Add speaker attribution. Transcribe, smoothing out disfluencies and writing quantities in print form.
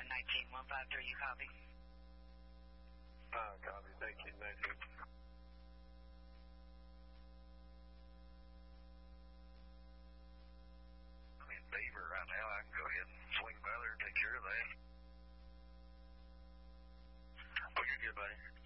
Speaker 1: 119-153, you copy?
Speaker 2: Copy. Thank you. 19.
Speaker 3: I'm in Beaver right now. I can go ahead and swing by there and take care of that. Oh, you're good, buddy.